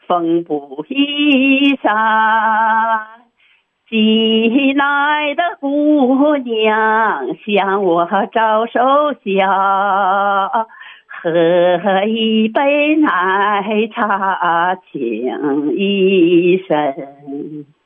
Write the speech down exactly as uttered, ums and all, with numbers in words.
风不移山，寄来的姑娘向我招手笑，喝一杯奶茶情意深。